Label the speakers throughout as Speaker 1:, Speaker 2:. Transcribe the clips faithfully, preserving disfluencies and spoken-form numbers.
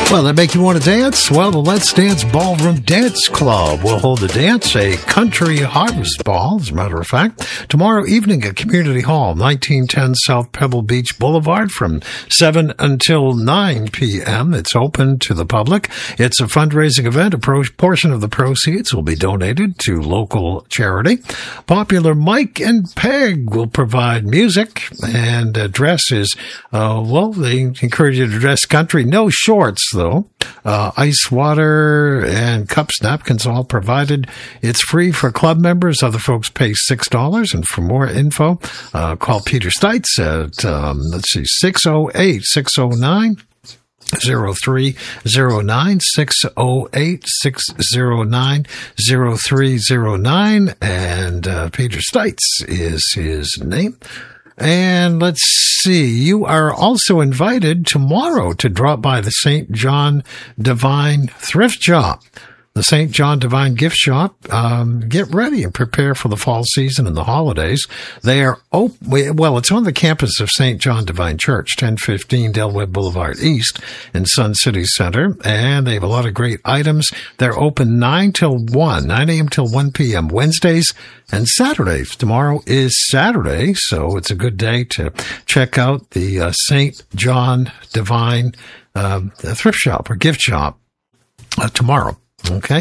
Speaker 1: Well, that make you want to dance? Well, the Let's Dance Ballroom Dance Club will hold a dance, a country harvest ball, as a matter of fact, tomorrow evening at Community Hall, nineteen ten South Pebble Beach Boulevard from seven until nine p.m. It's open to the public. It's a fundraising event. A pro- portion of the proceeds will be donated to local charity. Popular Mike and Peg will provide music, and uh, dress is, uh, well, they encourage you to dress country. No shorts, though. Uh, ice water and cups, napkins all provided. It's free for club members. Other folks pay six dollars. And for more info, uh, call Peter Stites at, um, let's see, six oh eight, six oh nine, zero three zero nine, six oh eight, six oh nine, zero three zero nine. And uh, Peter Stites is his name. And let's see, you are also invited tomorrow to drop by the Saint John Divine Thrift Shop. The Saint John Divine Gift Shop. Um, get ready and prepare for the fall season and the holidays. They are open. Well, it's on the campus of Saint John Divine Church, ten fifteen Del Webb Boulevard East in Sun City Center. And they have a lot of great items. They're open nine till one, nine a.m. till one p.m. Wednesdays and Saturdays. Tomorrow is Saturday, so it's a good day to check out the uh, Saint John Divine uh, Thrift Shop or Gift Shop uh, tomorrow. Okay.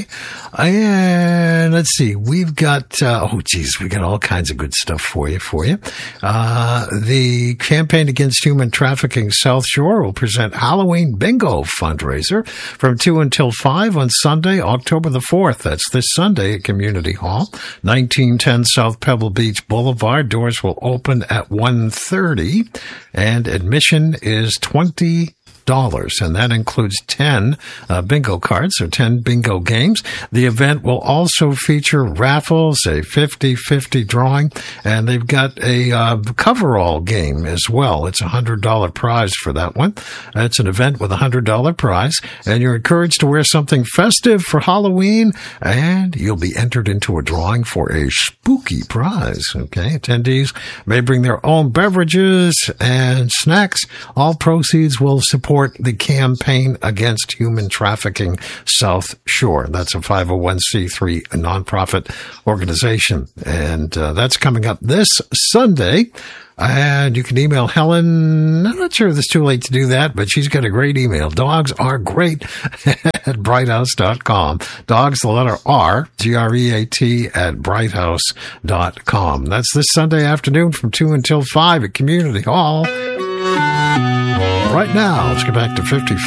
Speaker 1: And let's see. We've got, uh, oh geez, we got all kinds of good stuff for you, for you. Uh, the Campaign Against Human Trafficking South Shore will present Halloween Bingo fundraiser from two until five on Sunday, October the fourth. That's this Sunday at Community Hall, nineteen ten South Pebble Beach Boulevard. Doors will open at one thirty and admission is twenty dollars, and that includes ten uh, bingo cards, or ten bingo games. The event will also feature raffles, a fifty-fifty drawing, and they've got a uh, coverall game as well. It's a one hundred dollars prize for that one. It's an event with a one hundred dollars prize, and you're encouraged to wear something festive for Halloween, and you'll be entered into a drawing for a spooky prize. Okay, attendees may bring their own beverages and snacks. All proceeds will support the Campaign Against Human Trafficking South Shore. That's a five oh one c three nonprofit organization. And uh, that's coming up this Sunday. And you can email Helen. I'm not sure if it's too late to do that, but she's got a great email. Dogs are great at bright house dot com. Dogs, the letter R, G R E A T, at bright house dot com. That's this Sunday afternoon from two until five at Community Hall. Right now, let's get back to fifty.